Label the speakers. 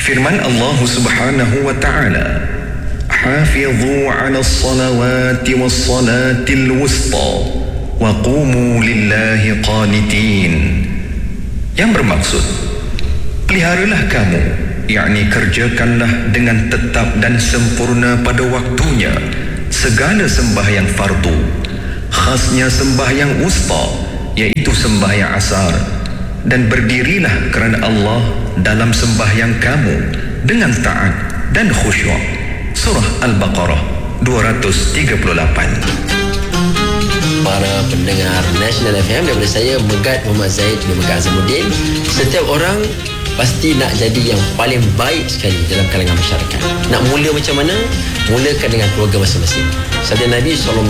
Speaker 1: Firman Allah Subhanahu wa ta'ala, "Hafidhu 'alas salawati was salatil wusta wa qumu lillahi qanitin." Yang bermaksud, peliharalah kamu, yakni kerjakanlah dengan tetap dan sempurna pada waktunya segala sembahyang fardu, khasnya sembahyang wusta, iaitu sembahyang asar, dan berdirilah kerana Allah dalam sembahyang kamu dengan taat dan khusyuk. Surah Al-Baqarah 238.
Speaker 2: Para pendengar National FM, daripada saya Megat Muhammad Zaid bin Megat Azamuddin. Setiap orang pasti nak jadi yang paling baik sekali dalam kalangan masyarakat. Nak mula macam mana? Mulakan dengan keluarga masing-masing. Sabda Nabi SAW